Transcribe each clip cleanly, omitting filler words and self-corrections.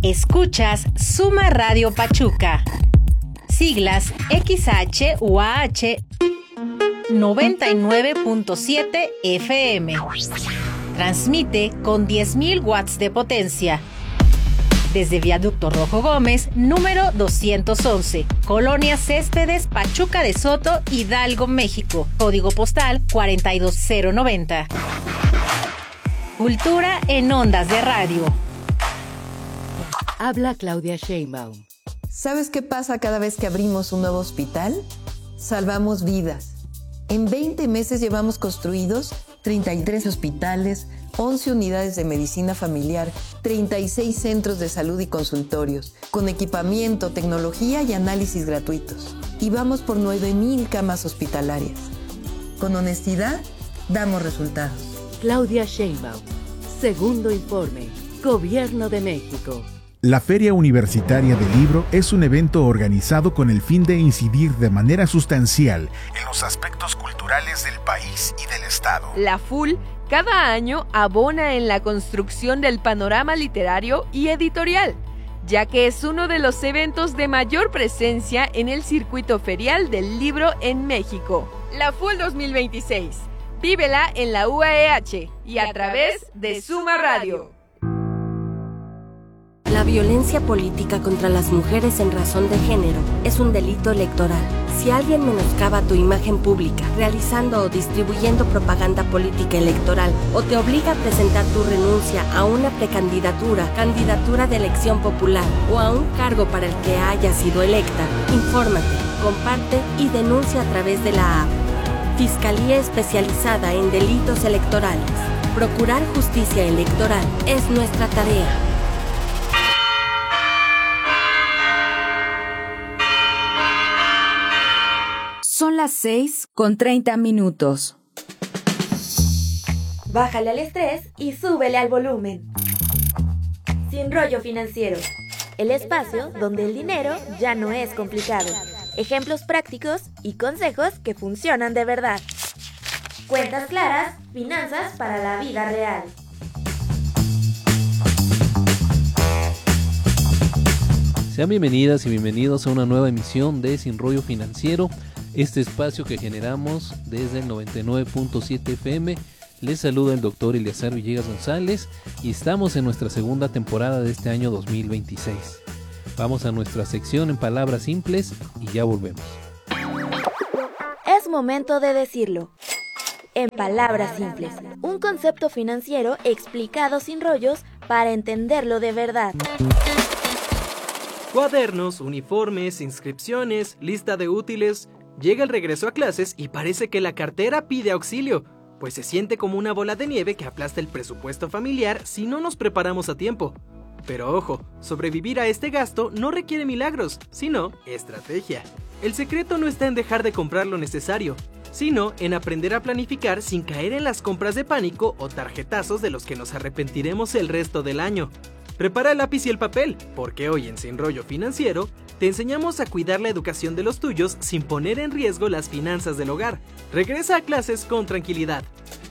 Escuchas Suma Radio Pachuca. Siglas XHUAH 99.7 FM. Transmite con 10.000 watts de potencia. Desde Viaducto Rojo Gómez, número 211, Colonia Céspedes, Pachuca de Soto, Hidalgo, México. Código postal 42090. Cultura en ondas de radio. Habla Claudia Sheinbaum. ¿Sabes qué pasa cada vez que abrimos un nuevo hospital? Salvamos vidas. En 20 meses llevamos construidos 33 hospitales, 11 unidades de medicina familiar, 36 centros de salud y consultorios, con equipamiento, tecnología y análisis gratuitos. Y vamos por 9,000 camas hospitalarias. Con honestidad, damos resultados. Claudia Sheinbaum. Segundo informe. Gobierno de México. La Feria Universitaria del Libro es un evento organizado con el fin de incidir de manera sustancial en los aspectos culturales del país y del Estado. La FUL cada año abona en la construcción del panorama literario y editorial, ya que es uno de los eventos de mayor presencia en el circuito ferial del libro en México. La FUL 2026. Vívela en la UAEH y a través de Suma Radio. La violencia política contra las mujeres en razón de género es un delito electoral. Si alguien menoscaba tu imagen pública, realizando o distribuyendo propaganda política electoral, o te obliga a presentar tu renuncia a una precandidatura, candidatura de elección popular o a un cargo para el que haya sido electa, infórmate, comparte y denuncia a través de la app. Fiscalía Especializada en Delitos Electorales. Procurar justicia electoral es nuestra tarea. Son las 6:30. Bájale al estrés y súbele al volumen. Sin rollo financiero. El espacio donde el dinero ya no es complicado. Ejemplos prácticos y consejos que funcionan de verdad. Cuentas claras, finanzas para la vida real. Sean bienvenidas y bienvenidos a una nueva emisión de Sin Rollo Financiero, este espacio que generamos desde el 99.7 FM. Les saluda el doctor Eleazar Villegas González y estamos en nuestra segunda temporada de este año 2026. Vamos a nuestra sección en palabras simples y ya volvemos. Es momento de decirlo. En palabras simples, un concepto financiero explicado sin rollos para entenderlo de verdad. Cuadernos, uniformes, inscripciones, lista de útiles. Llega el regreso a clases y parece que la cartera pide auxilio, pues se siente como una bola de nieve que aplasta el presupuesto familiar si no nos preparamos a tiempo. Pero ojo, sobrevivir a este gasto no requiere milagros, sino estrategia. El secreto no está en dejar de comprar lo necesario, sino en aprender a planificar sin caer en las compras de pánico o tarjetazos de los que nos arrepentiremos el resto del año. Prepara el lápiz y el papel, porque hoy en Sin Rollo Financiero te enseñamos a cuidar la educación de los tuyos sin poner en riesgo las finanzas del hogar. Regresa a clases con tranquilidad.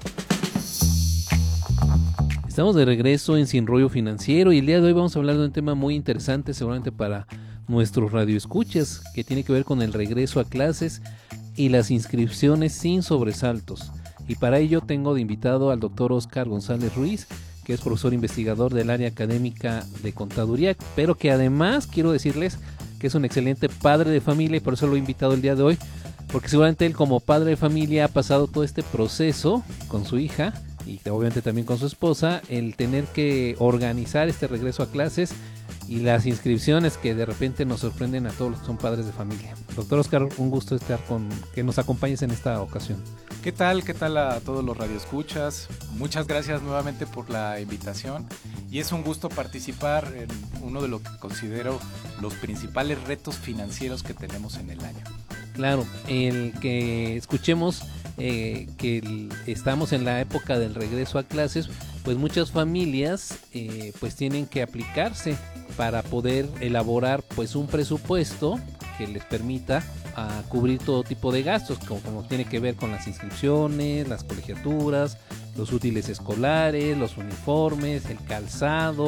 Estamos de regreso en Sin Rollo Financiero y el día de hoy vamos a hablar de un tema muy interesante seguramente para nuestros radioescuchas, que tiene que ver con el regreso a clases y las inscripciones sin sobresaltos. Y para ello tengo de invitado al doctor Oscar González Ruiz, que es profesor investigador del área académica de contaduría, pero que además quiero decirles que es un excelente padre de familia y por eso lo he invitado el día de hoy, porque seguramente él como padre de familia ha pasado todo este proceso con su hija y obviamente también con su esposa, el tener que organizar este regreso a clases y las inscripciones que de repente nos sorprenden a todos los que son padres de familia. Doctor Oscar, un gusto estar que nos acompañes en esta ocasión. ¿Qué tal? ¿Qué tal a todos los radioescuchas? Muchas gracias nuevamente por la invitación y es un gusto participar en uno de lo que considero los principales retos financieros que tenemos en el año. Claro, el que escuchemos que estamos en la época del regreso a clases, pues muchas familias pues tienen que aplicarse para poder elaborar pues un presupuesto que les permita a cubrir todo tipo de gastos, como tiene que ver con las inscripciones, las colegiaturas, los útiles escolares, los uniformes, el calzado,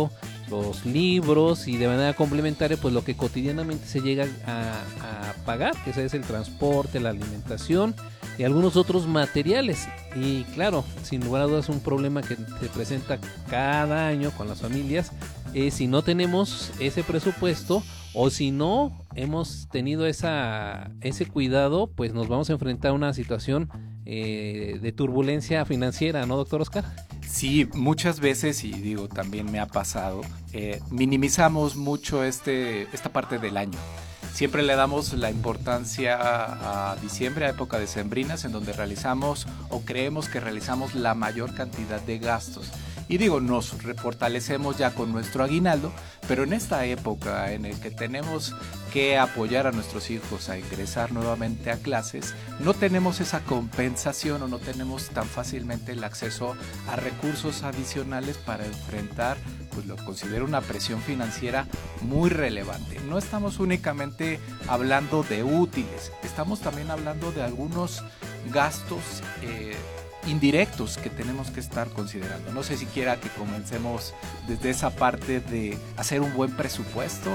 los libros y de manera complementaria pues lo que cotidianamente se llega a pagar, que es el transporte, la alimentación y algunos otros materiales. Y claro, sin lugar a dudas un problema que se presenta cada año con las familias es si no tenemos ese presupuesto o si no hemos tenido ese cuidado, pues nos vamos a enfrentar a una situación de turbulencia financiera, ¿no, doctor Oscar? Sí, muchas veces, y digo, también me ha pasado, minimizamos mucho esta parte del año. Siempre le damos la importancia a diciembre, a época decembrinas, en donde realizamos o creemos que realizamos la mayor cantidad de gastos. Y digo, nos fortalecemos ya con nuestro aguinaldo, pero en esta época en el que tenemos que apoyar a nuestros hijos a ingresar nuevamente a clases, no tenemos esa compensación o no tenemos tan fácilmente el acceso a recursos adicionales para enfrentar, pues lo considero una presión financiera muy relevante. No estamos únicamente hablando de útiles, estamos también hablando de algunos gastos indirectos que tenemos que estar considerando. No sé si quiera que comencemos desde esa parte de hacer un buen presupuesto,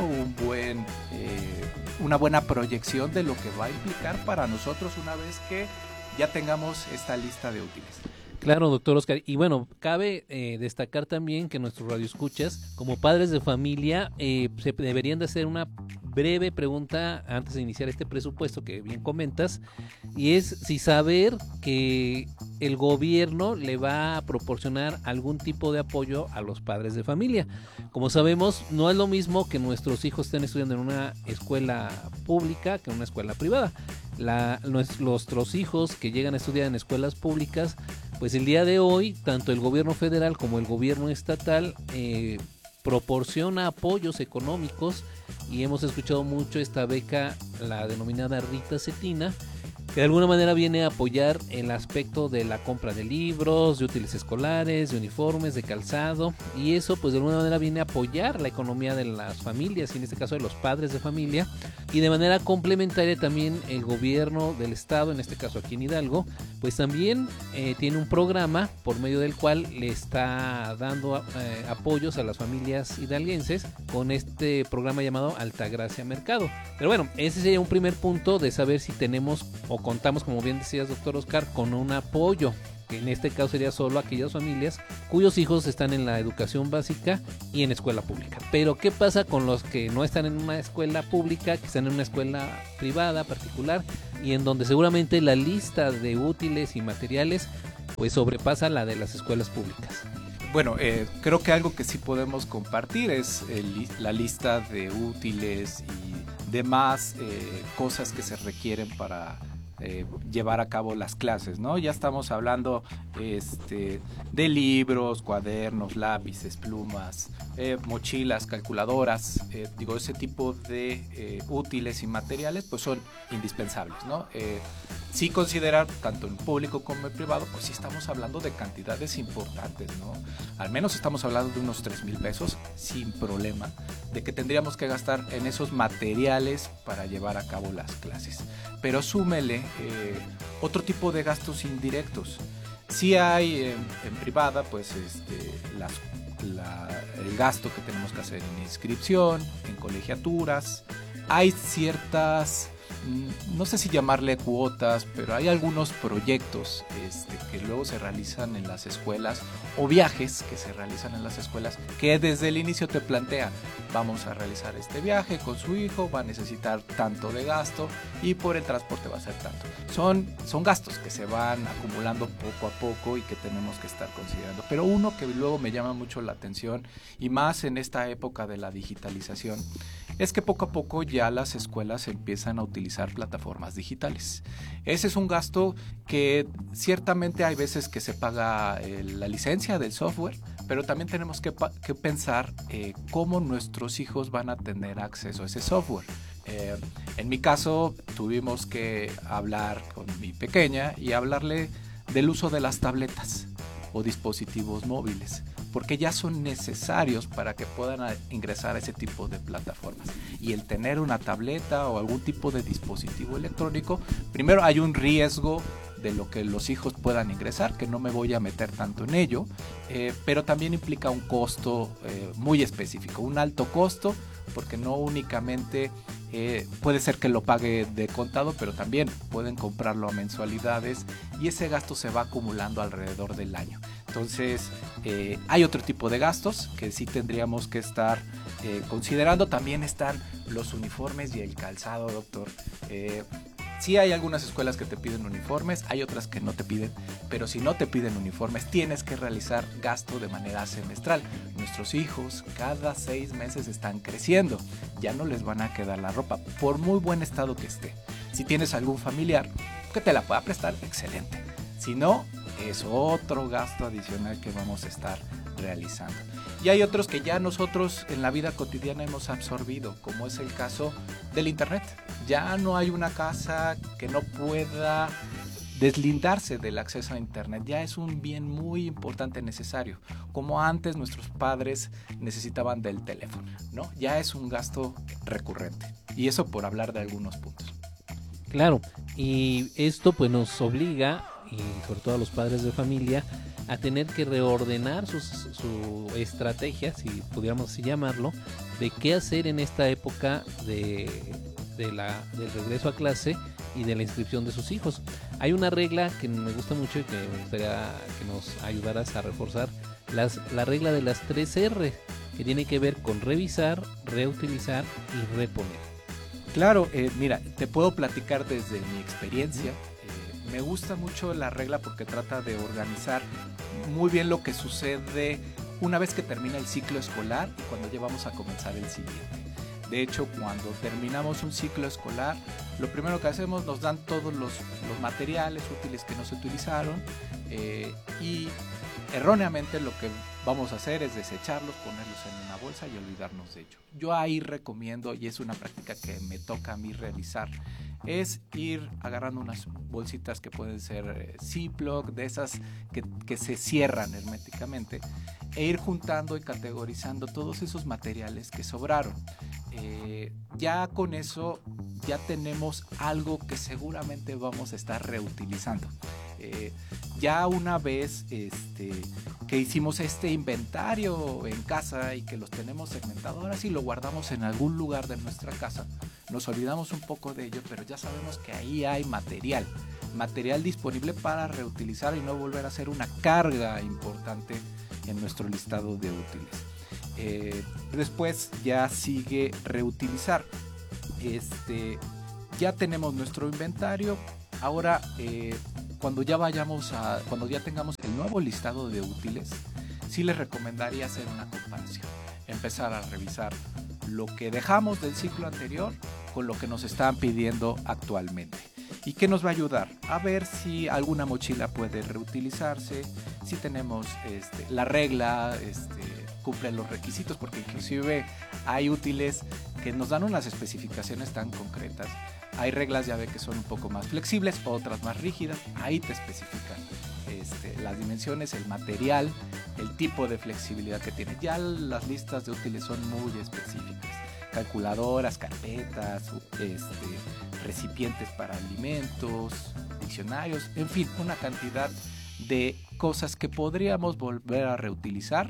una buena proyección de lo que va a implicar para nosotros una vez que ya tengamos esta lista de útiles. Claro, doctor Oscar. Y bueno, cabe destacar también que nuestros radioescuchas, como padres de familia, se deberían de hacer una breve pregunta antes de iniciar este presupuesto que bien comentas, y es si saber que el gobierno le va a proporcionar algún tipo de apoyo a los padres de familia. Como sabemos, no es lo mismo que nuestros hijos estén estudiando en una escuela pública que en una escuela privada. Nuestros hijos que llegan a estudiar en escuelas públicas, pues el día de hoy, tanto el gobierno federal como el gobierno estatal proporciona apoyos económicos, y hemos escuchado mucho esta beca, la denominada Rita Cetina, que de alguna manera viene a apoyar el aspecto de la compra de libros, de útiles escolares, de uniformes, de calzado, y eso pues de alguna manera viene a apoyar la economía de las familias, y en este caso de los padres de familia, y de manera complementaria también el gobierno del estado, en este caso aquí en Hidalgo, pues también tiene un programa por medio del cual le está dando apoyos a las familias hidalguenses con este programa llamado Altagracia Mercado. Pero bueno, ese sería un primer punto de saber si tenemos o contamos, como bien decías, doctor Oscar, con un apoyo, que en este caso sería solo aquellas familias cuyos hijos están en la educación básica y en escuela pública. Pero ¿qué pasa con los que no están en una escuela pública, que están en una escuela privada, particular, y en donde seguramente la lista de útiles y materiales pues sobrepasa la de las escuelas públicas? Bueno, creo que algo que sí podemos compartir es la lista de útiles y demás cosas que se requieren para llevar a cabo las clases, ¿no? Ya estamos hablando de libros, cuadernos, lápices, plumas, mochilas, calculadoras, ese tipo de útiles y materiales pues son indispensables, ¿no? Sí considerar, tanto en público como en privado, pues sí estamos hablando de cantidades importantes, ¿no? Al menos estamos hablando de unos 3,000 pesos sin problema, de que tendríamos que gastar en esos materiales para llevar a cabo las clases. Pero súmele otro tipo de gastos indirectos. Sí hay en privada, pues el gasto que tenemos que hacer en inscripción, en colegiaturas. Hay ciertas, no sé si llamarle cuotas, pero hay algunos proyectos que luego se realizan en las escuelas, o viajes que se realizan en las escuelas, que desde el inicio te plantean: vamos a realizar este viaje con su hijo, va a necesitar tanto de gasto y por el transporte va a ser tanto. Son gastos que se van acumulando poco a poco y que tenemos que estar considerando. Pero uno que luego me llama mucho la atención, y más en esta época de la digitalización, es que poco a poco ya las escuelas empiezan a utilizar plataformas digitales. Ese es un gasto que ciertamente hay veces que se paga la licencia del software, pero también tenemos que pensar cómo nuestros hijos van a tener acceso a ese software. En mi caso, tuvimos que hablar con mi pequeña y hablarle del uso de las tabletas o dispositivos móviles, porque ya son necesarios para que puedan ingresar a ese tipo de plataformas. Y el tener una tableta o algún tipo de dispositivo electrónico, primero hay un riesgo de lo que los hijos puedan ingresar, que no me voy a meter tanto en ello, pero también implica un costo muy específico, un alto costo, porque no únicamente puede ser que lo pague de contado, pero también pueden comprarlo a mensualidades y ese gasto se va acumulando alrededor del año. Entonces hay otro tipo de gastos que sí tendríamos que estar considerando. También están los uniformes y el calzado, doctor. Sí hay algunas escuelas que te piden uniformes, hay otras que no te piden, pero si no te piden uniformes tienes que realizar gasto de manera semestral. Nuestros hijos cada 6 meses están creciendo, ya no les van a quedar la ropa, por muy buen estado que esté. Si tienes algún familiar que te la pueda prestar, excelente. Si no, es otro gasto adicional que vamos a estar realizando. Y hay otros que ya nosotros en la vida cotidiana hemos absorbido, como es el caso del internet. Ya no hay una casa que no pueda deslindarse del acceso a internet. Ya es un bien muy importante, necesario. Como antes nuestros padres necesitaban del teléfono, ¿no? Ya es un gasto recurrente. Y eso por hablar de algunos puntos. Claro, y esto pues nos obliga, y sobre todo a los padres de familia, a tener que reordenar su estrategia, si pudiéramos así llamarlo, de qué hacer en esta época del regreso a clase y de la inscripción de sus hijos. Hay una regla que me gusta mucho y que me gustaría que nos ayudaras a reforzar, la regla de las 3 R, que tiene que ver con revisar, reutilizar y reponer. Claro, mira, te puedo platicar desde mi experiencia. Me gusta mucho la regla porque trata de organizar muy bien lo que sucede una vez que termina el ciclo escolar y cuando ya vamos a comenzar el siguiente. De hecho, cuando terminamos un ciclo escolar, lo primero que hacemos, nos dan todos los materiales útiles que no se utilizaron y erróneamente lo que vamos a hacer es desecharlos, ponerlos en una bolsa y olvidarnos de ello. Yo ahí recomiendo, y es una práctica que me toca a mí realizar, es ir agarrando unas bolsitas que pueden ser Ziploc, de esas que se cierran herméticamente, e ir juntando y categorizando todos esos materiales que sobraron. Ya con eso ya tenemos algo que seguramente vamos a estar reutilizando. Ya una vez que hicimos este inventario en casa y que los tenemos segmentados, ahora sí lo guardamos en algún lugar de nuestra casa, nos olvidamos un poco de ello, pero ya sabemos que ahí hay material disponible para reutilizar y no volver a ser una carga importante en nuestro listado de útiles. Después ya sigue reutilizar. Ya tenemos nuestro inventario. Ahora cuando ya tengamos el nuevo listado de útiles, sí les recomendaría hacer una comparación, empezar a revisar lo que dejamos del ciclo anterior con lo que nos están pidiendo actualmente. ¿Y qué nos va a ayudar? A ver si alguna mochila puede reutilizarse, si tenemos la regla, cumple los requisitos, porque inclusive hay útiles que nos dan unas especificaciones tan concretas. Hay reglas, ya ve, que son un poco más flexibles, otras más rígidas. Ahí te especifican las dimensiones, el material, el tipo de flexibilidad que tiene. Ya las listas de útiles son muy específicas. Calculadoras, carpetas, recipientes para alimentos, diccionarios, en fin, una cantidad de cosas que podríamos volver a reutilizar.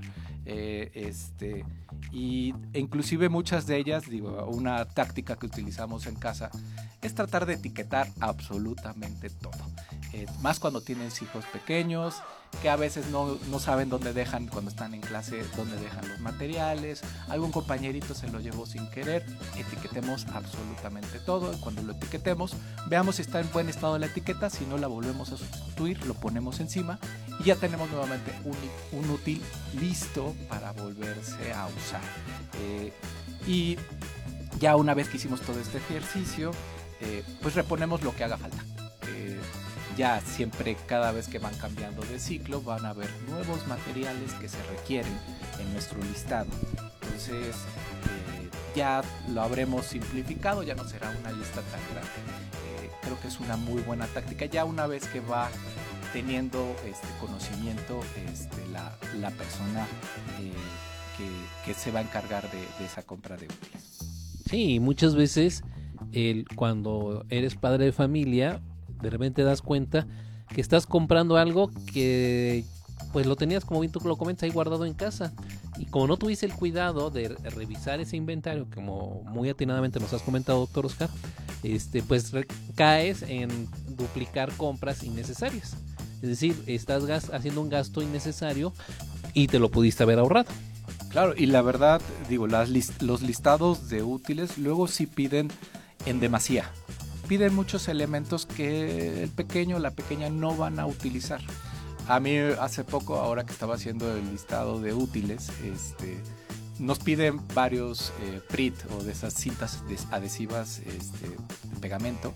Y inclusive muchas de ellas, una táctica que utilizamos en casa es tratar de etiquetar absolutamente todo, más cuando tienes hijos pequeños que a veces no saben dónde dejan, cuando están en clase, dónde dejan los materiales, algún compañerito se lo llevó sin querer. Etiquetemos absolutamente todo y cuando lo etiquetemos veamos si está en buen estado la etiqueta. Si no, la volvemos a sustituir, lo ponemos encima y ya tenemos nuevamente un útil listo para volverse a usar. Y ya una vez que hicimos todo este ejercicio, pues reponemos lo que haga falta. Ya siempre, cada vez que van cambiando de ciclo, van a haber nuevos materiales que se requieren en nuestro listado. Entonces ya lo habremos simplificado, ya no será una lista tan grande. Creo que es una muy buena táctica. Ya una vez que va teniendo conocimiento la persona que se va a encargar de esa compra de útiles. Sí, muchas veces cuando eres padre de familia, de repente das cuenta que estás comprando algo que pues lo tenías, como bien tú lo comentas, ahí guardado en casa, y como no tuviste el cuidado de revisar ese inventario, como muy atinadamente nos has comentado, doctor Oscar, pues caes en duplicar compras innecesarias. Es decir, estás haciendo un gasto innecesario y te lo pudiste haber ahorrado. Claro, y la verdad, digo, los listados de útiles luego sí piden en demasía. Piden muchos elementos que el pequeño o la pequeña no van a utilizar. A mí hace poco, ahora que estaba haciendo el listado de útiles, nos piden varios PRIT o de esas cintas adhesivas de pegamento,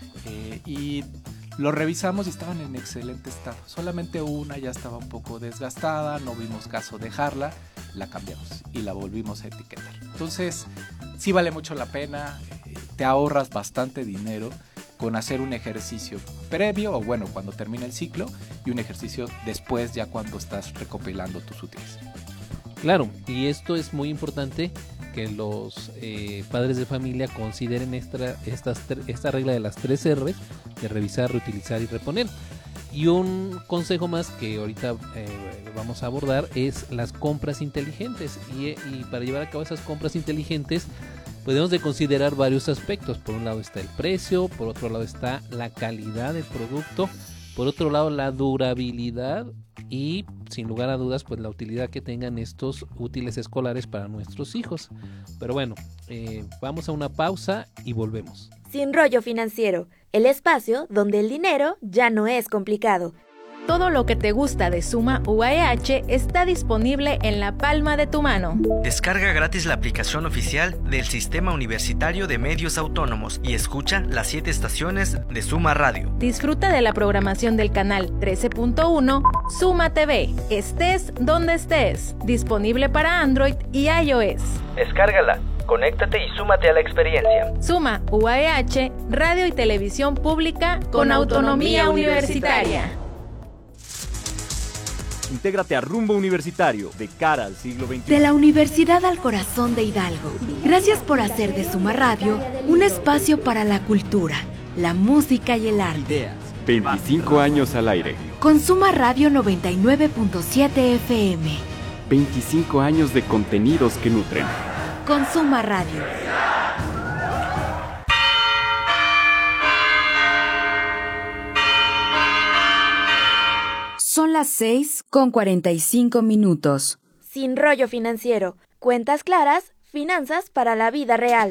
y lo revisamos y estaban en excelente estado. Solamente una ya estaba un poco desgastada, no vimos caso dejarla, la cambiamos y la volvimos a etiquetar. Entonces, sí vale mucho la pena, te ahorras bastante dinero con hacer un ejercicio previo, o bueno, cuando termina el ciclo, y un ejercicio después, ya cuando estás recopilando tus útiles. Claro, y esto es muy importante, que los padres de familia consideren esta regla de las 3 R's, de revisar, reutilizar y reponer. Y un consejo más que ahorita vamos a abordar es las compras inteligentes, y para llevar a cabo esas compras inteligentes podemos de considerar varios aspectos. Por un lado está el precio, por otro lado está la calidad del producto, por otro lado la durabilidad y, sin lugar a dudas, pues la utilidad que tengan estos útiles escolares para nuestros hijos. Pero bueno, vamos a una pausa y volvemos. Sin rollo financiero, el espacio donde el dinero ya no es complicado. Todo lo que te gusta de Suma UAEH está disponible en la palma de tu mano. Descarga gratis la aplicación oficial del Sistema Universitario de Medios Autónomos y escucha las 7 estaciones de Suma Radio. Disfruta de la programación del canal 13.1 Suma TV. Estés donde estés. Disponible para Android y iOS. Descárgala, conéctate y súmate a la experiencia. Suma UAEH, radio y televisión pública con autonomía universitaria. Intégrate a Rumbo Universitario, de cara al siglo XXI. De la Universidad al Corazón de Hidalgo. Gracias por hacer de Suma Radio un espacio para la cultura, la música y el arte. 25 años al aire. Con Suma Radio 99.7 FM. 25 años de contenidos que nutren. Con Suma Radio. Son las 6:45. Sin rollo financiero. Cuentas claras, finanzas para la vida real.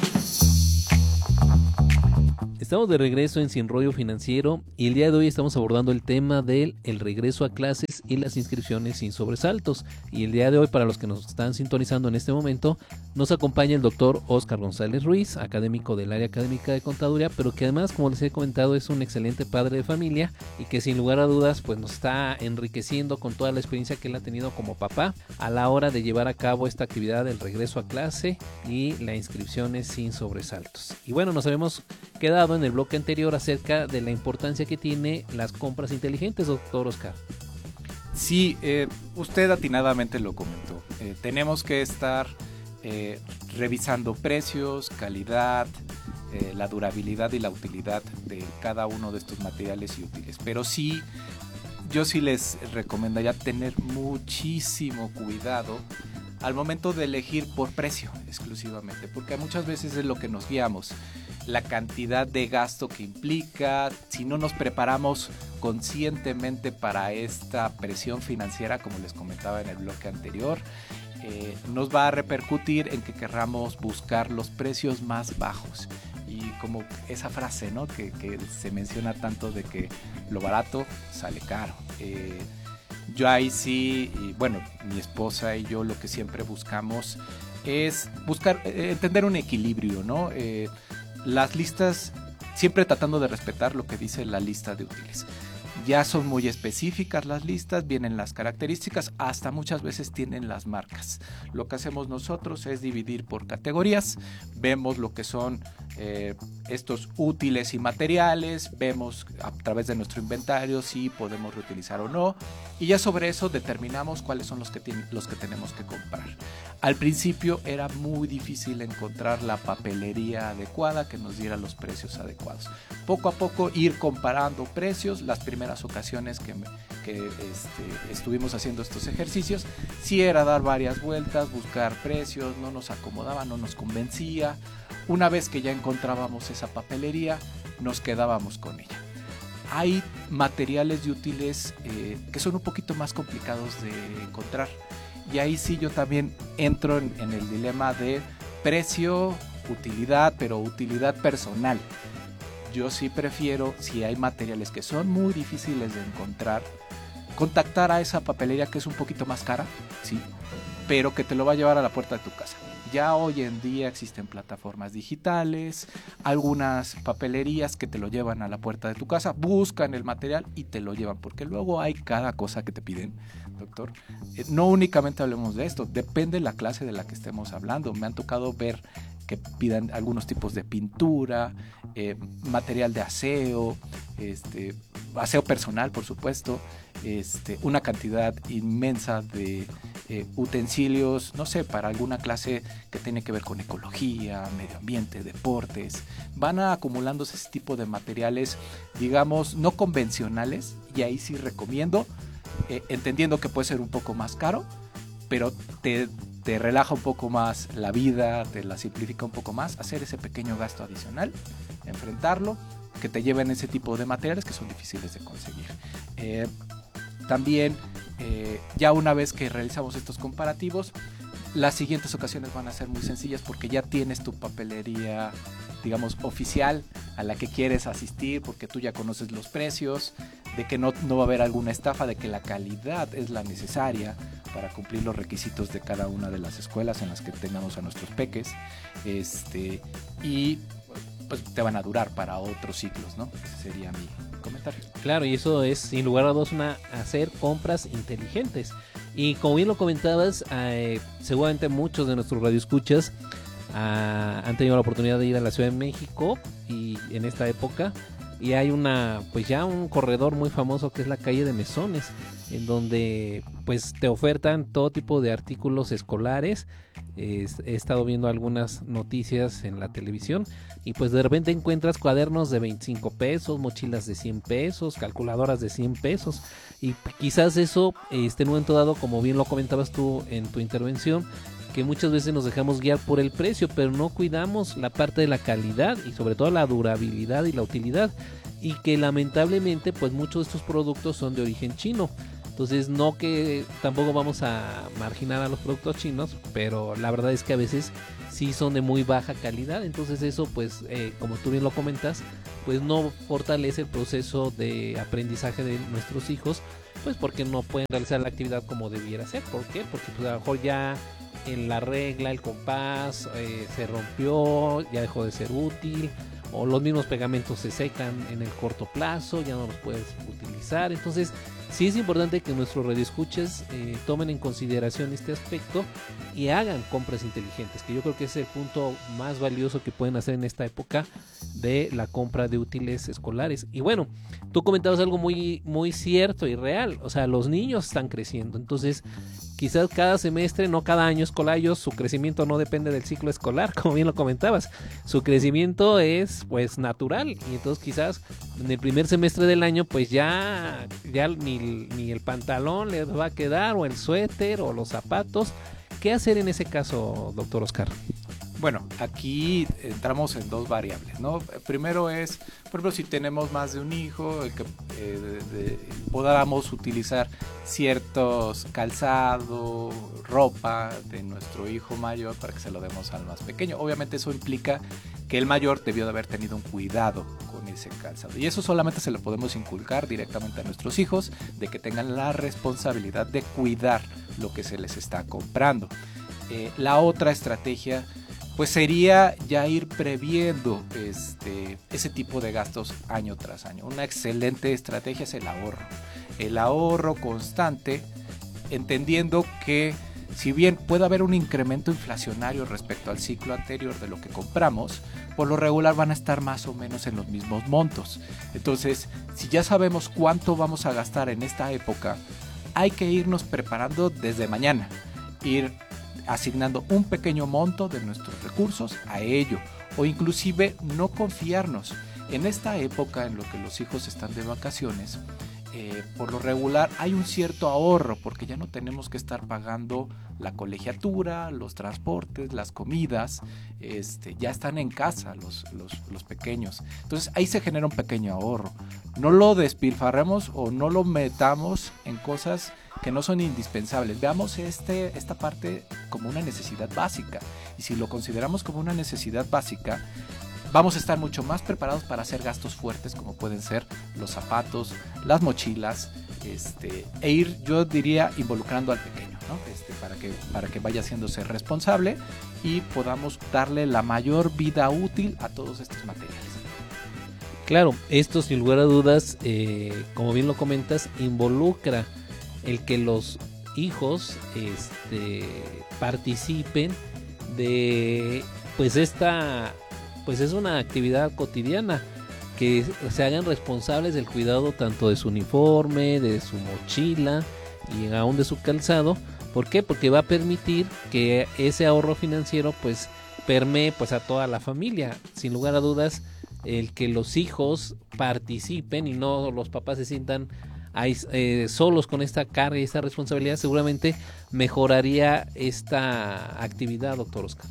Estamos de regreso en Sin Rollo Financiero y el día de hoy estamos abordando el tema del regreso a clases y las inscripciones sin sobresaltos. Y el día de hoy, para los que nos están sintonizando en este momento, nos acompaña el doctor Oscar González Ruiz, académico del área académica de contaduría, pero que además, como les he comentado, es un excelente padre de familia y que sin lugar a dudas pues nos está enriqueciendo con toda la experiencia que él ha tenido como papá a la hora de llevar a cabo esta actividad del regreso a clase y las inscripciones sin sobresaltos. Y bueno, nos habíamos quedado en el bloque anterior acerca de la importancia que tiene las compras inteligentes, doctor Oscar. Sí, usted atinadamente lo comentó. Tenemos que estar revisando precios, calidad, la durabilidad y la utilidad de cada uno de estos materiales y útiles. Pero sí, yo sí les recomendaría tener muchísimo cuidado al momento de elegir por precio exclusivamente, porque muchas veces es lo que nos guiamos. La cantidad de gasto que implica, si no nos preparamos conscientemente para esta presión financiera, como les comentaba en el bloque anterior, nos va a repercutir en que querramos buscar los precios más bajos. Y como esa frase, ¿no?, que se menciona tanto de que lo barato sale caro. Yo ahí sí, y bueno, mi esposa y yo lo que siempre buscamos es entender un equilibrio, ¿no? Las listas, siempre tratando de respetar lo que dice la lista de útiles. Ya son muy específicas las listas, vienen las características, hasta muchas veces tienen las marcas. Lo que hacemos nosotros es dividir por categorías, vemos lo que son estos útiles y materiales, vemos a través de nuestro inventario si podemos reutilizar o no, y ya sobre eso determinamos cuáles son los que tenemos que comprar. Al principio era muy difícil encontrar la papelería adecuada que nos diera los precios adecuados. Poco a poco ir comparando precios. Las primeras ocasiones que estuvimos haciendo estos ejercicios, sí era dar varias vueltas, buscar precios, no nos acomodaba, no nos convencía. Una vez que ya encontrábamos esa papelería, nos quedábamos con ella. Hay materiales y útiles que son un poquito más complicados de encontrar. Y ahí sí yo también entro en el dilema de precio, utilidad, pero utilidad personal. Yo sí prefiero, si hay materiales que son muy difíciles de encontrar, contactar a esa papelería que es un poquito más cara, sí, pero que te lo va a llevar a la puerta de tu casa. Ya hoy en día existen plataformas digitales, algunas papelerías que te lo llevan a la puerta de tu casa, buscan el material y te lo llevan, porque luego hay cada cosa que te piden, doctor. No únicamente hablemos de esto, depende de la clase de la que estemos hablando. Me han tocado ver que pidan algunos tipos de pintura, material de aseo, aseo personal, por supuesto, una cantidad inmensa de utensilios, no sé, para alguna clase que tiene que ver con ecología, medio ambiente, deportes. Van acumulándose ese tipo de materiales, digamos, no convencionales, y ahí sí recomiendo, entendiendo que puede ser un poco más caro, pero te relaja un poco más la vida, te la simplifica un poco más, hacer ese pequeño gasto adicional, enfrentarlo, que te lleven ese tipo de materiales que son difíciles de conseguir. También, ya una vez que realizamos estos comparativos, las siguientes ocasiones van a ser muy sencillas porque ya tienes tu papelería, digamos, oficial a la que quieres asistir, porque tú ya conoces los precios, de que no va a haber alguna estafa, de que la calidad es la necesaria para cumplir los requisitos de cada una de las escuelas en las que tengamos a nuestros peques, y pues te van a durar para otros ciclos, ¿no? Ese sería mi comentario. Claro, y eso es sin lugar a dudas hacer compras inteligentes. Y como bien lo comentabas, seguramente muchos de nuestros radioescuchas han tenido la oportunidad de ir a la Ciudad de México y en esta época, y hay pues ya un corredor muy famoso que es la calle de Mesones, en donde pues te ofertan todo tipo de artículos escolares. He estado viendo algunas noticias en la televisión y pues de repente encuentras cuadernos de 25 pesos, mochilas de 100 pesos, calculadoras de 100 pesos, y quizás eso en un momento dado, como bien lo comentabas tú en tu intervención, que muchas veces nos dejamos guiar por el precio, pero no cuidamos la parte de la calidad y sobre todo la durabilidad y la utilidad, y que lamentablemente pues muchos de estos productos son de origen chino. Entonces, no que tampoco vamos a marginar a los productos chinos, pero la verdad es que a veces sí son de muy baja calidad. Entonces eso pues, como tú bien lo comentas, pues no fortalece el proceso de aprendizaje de nuestros hijos, pues porque no pueden realizar la actividad como debiera ser. ¿Por qué? Porque pues a lo mejor ya en la regla, el compás se rompió, ya dejó de ser útil, o los mismos pegamentos se secan en el corto plazo, ya no los puedes utilizar. Entonces sí es importante que nuestros radioescuchas tomen en consideración este aspecto y hagan compras inteligentes, que yo creo que es el punto más valioso que pueden hacer en esta época de la compra de útiles escolares. Y bueno, tú comentabas algo muy, muy cierto y real, o sea, los niños están creciendo, entonces quizás cada semestre, no cada año escolar, su crecimiento no depende del ciclo escolar, como bien lo comentabas, su crecimiento es pues natural, y entonces quizás en el primer semestre del año pues ya ni el pantalón les va a quedar, o el suéter, o los zapatos. ¿Qué hacer en ese caso, doctor Oscar? Bueno, aquí entramos en dos variables, ¿no? Primero es, por ejemplo, si tenemos más de un hijo, el que podamos utilizar ciertos calzado, ropa de nuestro hijo mayor para que se lo demos al más pequeño. Obviamente eso implica que el mayor debió de haber tenido un cuidado con ese calzado. Y eso solamente se lo podemos inculcar directamente a nuestros hijos, de que tengan la responsabilidad de cuidar lo que se les está comprando. La otra estrategia pues sería ya ir previendo ese tipo de gastos año tras año. Una excelente estrategia es el ahorro constante, entendiendo que Si bien puede haber un incremento inflacionario respecto al ciclo anterior de lo que compramos, por lo regular van a estar más o menos en los mismos montos. Entonces, si ya sabemos cuánto vamos a gastar en esta época, hay que irnos preparando desde mañana, ir asignando un pequeño monto de nuestros recursos a ello, o inclusive no confiarnos. En esta época en lo que los hijos están de vacaciones, por lo regular hay un cierto ahorro, porque ya no tenemos que estar pagando la colegiatura, los transportes, las comidas, ya están en casa los pequeños. Entonces ahí se genera un pequeño ahorro. No lo despilfarremos o no lo metamos en cosas que no son indispensables. Veamos esta parte como una necesidad básica, y si lo consideramos como una necesidad básica, vamos a estar mucho más preparados para hacer gastos fuertes, como pueden ser los zapatos, las mochilas, e ir, yo diría, involucrando al pequeño, ¿no? Para que vaya haciéndose responsable y podamos darle la mayor vida útil a todos estos materiales. Claro, esto sin lugar a dudas, como bien lo comentas, involucra el que los hijos participen de pues es una actividad cotidiana, que se hagan responsables del cuidado tanto de su uniforme, de su mochila y aún de su calzado. ¿Por qué? Porque va a permitir que ese ahorro financiero pues permee pues a toda la familia. Sin lugar a dudas, el que los hijos participen y no los papás se sientan solos con esta carga y esta responsabilidad, seguramente mejoraría esta actividad, doctor Oscar.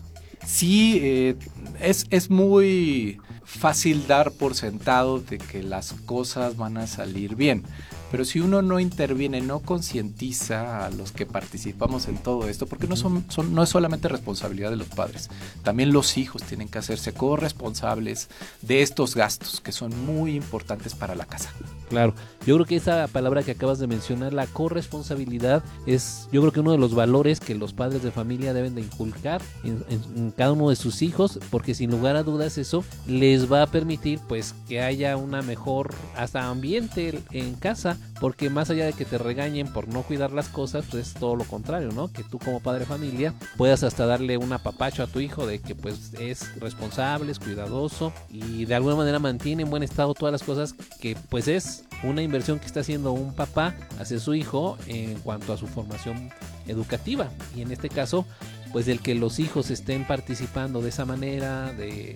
Sí, es muy fácil dar por sentado de que las cosas van a salir bien, pero si uno no interviene, no concientiza a los que participamos en todo esto, porque no es solamente responsabilidad de los padres, también los hijos tienen que hacerse corresponsables de estos gastos que son muy importantes para la casa. Claro, yo creo que esa palabra que acabas de mencionar, la corresponsabilidad, es yo creo que uno de los valores que los padres de familia deben de inculcar en cada uno de sus hijos, porque sin lugar a dudas eso les va a permitir pues que haya una mejor hasta ambiente en casa, porque más allá de que te regañen por no cuidar las cosas, pues es todo lo contrario, ¿no? Que tú como padre de familia puedas hasta darle un apapacho a tu hijo de que pues es responsable, es cuidadoso y de alguna manera mantiene en buen estado todas las cosas que pues es una inversión que está haciendo un papá hacia su hijo en cuanto a su formación educativa. Y en este caso, pues el que los hijos estén participando de esa manera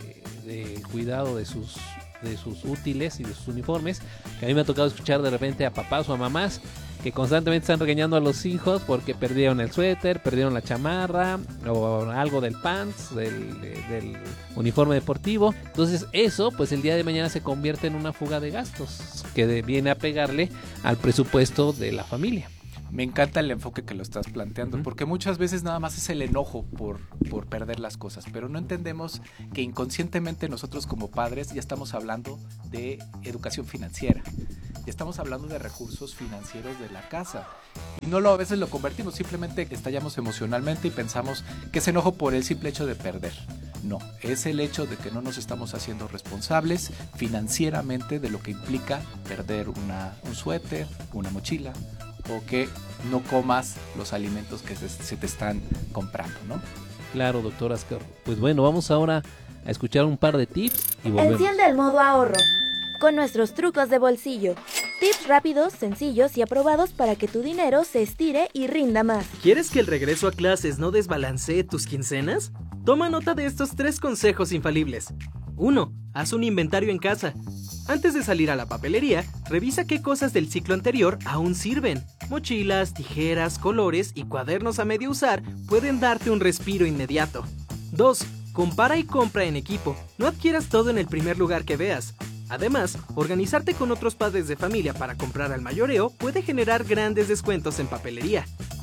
del cuidado de sus útiles y de sus uniformes, que a mí me ha tocado escuchar de repente a papás o a mamás que constantemente están regañando a los hijos porque perdieron el suéter, perdieron la chamarra o algo del pants, del uniforme deportivo. Entonces eso pues el día de mañana se convierte en una fuga de gastos que viene a pegarle al presupuesto de la familia. Me encanta el enfoque que lo estás planteando, porque muchas veces nada más es el enojo por perder las cosas, pero no entendemos que inconscientemente nosotros como padres ya estamos hablando de educación financiera, ya estamos hablando de recursos financieros de la casa, y a veces lo convertimos, simplemente estallamos emocionalmente y pensamos que es enojo por el simple hecho de perder. No, es el hecho de que no nos estamos haciendo responsables financieramente de lo que implica perder un suéter, una mochila, o que no comas los alimentos que se te están comprando, ¿no? Claro, doctor Oscar. Pues bueno, vamos ahora a escuchar un par de tips y volvemos. Enciende el modo ahorro con nuestros trucos de bolsillo. Tips rápidos, sencillos y aprobados para que tu dinero se estire y rinda más. ¿Quieres que el regreso a clases no desbalancee tus quincenas? Toma nota de estos 3 consejos infalibles. 1. Haz un inventario en casa. Antes de salir a la papelería, revisa qué cosas del ciclo anterior aún sirven. Mochilas, tijeras, colores y cuadernos a medio usar pueden darte un respiro inmediato. 2. Compara y compra en equipo. No adquieras todo en el primer lugar que veas. Además, organizarte con otros padres de familia para comprar al mayoreo puede generar grandes descuentos en papelería.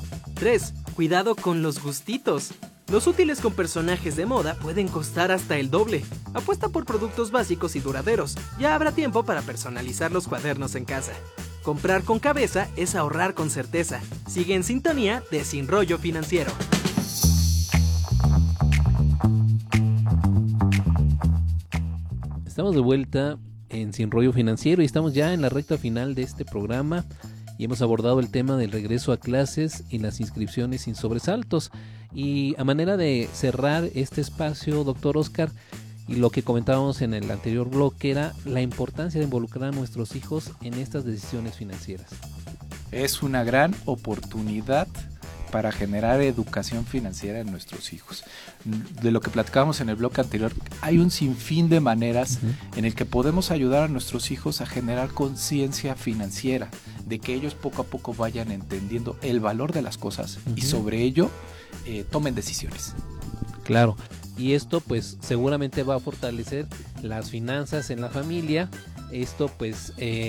3. Cuidado con los gustitos. Los útiles con personajes de moda pueden costar hasta el doble. Apuesta por productos básicos y duraderos. Ya habrá tiempo para personalizar los cuadernos en casa. Comprar con cabeza es ahorrar con certeza. Sigue en sintonía de Sin Rollo Financiero. Estamos de vuelta en Sin Rollo Financiero y estamos ya en la recta final de este programa. y hemos abordado el tema del regreso a clases y las inscripciones sin sobresaltos. Y a manera de cerrar este espacio, doctor Oscar, y lo que comentábamos en el anterior bloque era la importancia de involucrar a nuestros hijos en estas decisiones financieras. Es una gran oportunidad para generar educación financiera en nuestros hijos. De lo que platicábamos en el bloque anterior, hay un sinfín de maneras en el que podemos ayudar a nuestros hijos a generar conciencia financiera, de que ellos poco a poco vayan entendiendo el valor de las cosas y sobre ello tomen decisiones. Claro, y esto pues seguramente va a fortalecer las finanzas en la familia. Esto pues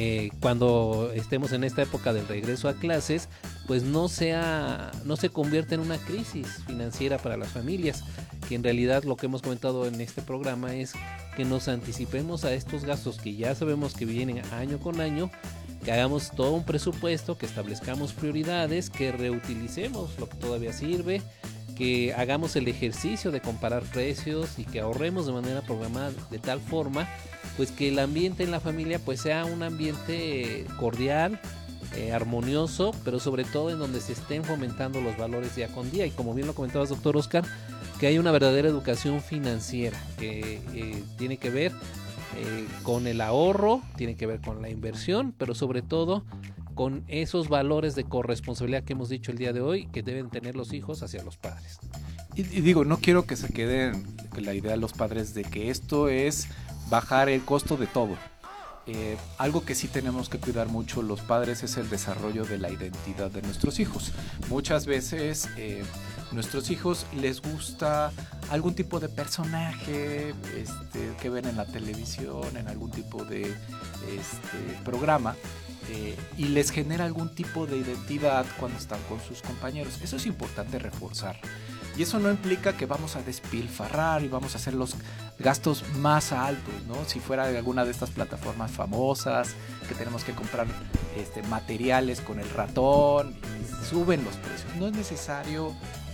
cuando estemos en esta época del regreso a clases, pues no se convierta en una crisis financiera para las familias, que en realidad lo que hemos comentado en este programa es que nos anticipemos a estos gastos que ya sabemos que vienen año con año, que hagamos todo un presupuesto, que establezcamos prioridades, que reutilicemos lo que todavía sirve, que hagamos el ejercicio de comparar precios y que ahorremos de manera programada de tal forma pues que el ambiente en la familia pues sea un ambiente cordial, armonioso, pero sobre todo en donde se estén fomentando los valores día con día, y como bien lo comentabas, doctor Oscar, que hay una verdadera educación financiera que tiene que ver con el ahorro, tiene que ver con la inversión, pero sobre todo con esos valores de corresponsabilidad que hemos dicho el día de hoy, que deben tener los hijos hacia los padres. Y digo, no quiero que se quede la idea de los padres de que esto es bajar el costo de todo. Algo que sí tenemos que cuidar mucho los padres es el desarrollo de la identidad de nuestros hijos. Muchas veces nuestros hijos les gusta algún tipo de personaje que ven en la televisión, en algún tipo de programa, y les genera algún tipo de identidad cuando están con sus compañeros. Eso es importante reforzar. Y eso no implica que vamos a despilfarrar y vamos a hacer los gastos más altos, ¿no? Si fuera de alguna de estas plataformas famosas, que tenemos que comprar materiales con el ratón, y suben los precios. No es necesario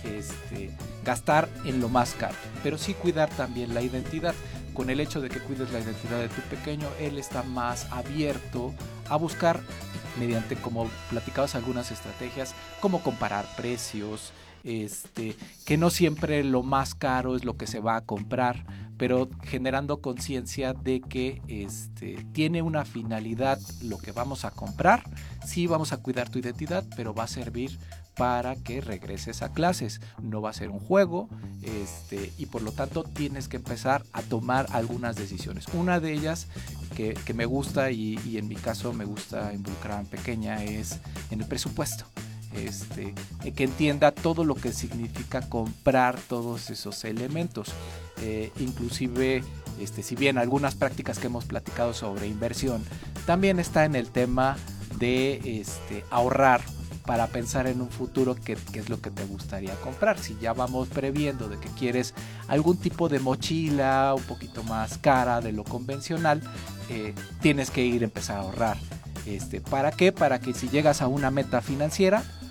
gastar en lo más caro, pero sí cuidar también la identidad. Con el hecho de que cuides la identidad de tu pequeño, él está más abierto a buscar, mediante, como platicabas, algunas estrategias, como comparar precios, que no siempre lo más caro es lo que se va a comprar, pero generando conciencia de que tiene una finalidad lo que vamos a comprar. Sí, vamos a cuidar tu identidad, pero va a servir para que regreses a clases. No va a ser un juego, y por lo tanto tienes que empezar a tomar algunas decisiones. Una de ellas que me gusta y en mi caso me gusta involucrar a pequeña es en el presupuesto. Que entienda todo lo que significa comprar todos esos elementos, inclusive si bien algunas prácticas que hemos platicado sobre inversión, también está en el tema de ahorrar para pensar en un futuro qué es lo que te gustaría comprar. Si ya vamos previendo de que quieres algún tipo de mochila un poquito más cara de lo convencional, tienes que empezar a ahorrar. ¿Para qué? Para que si llegas a una meta financiera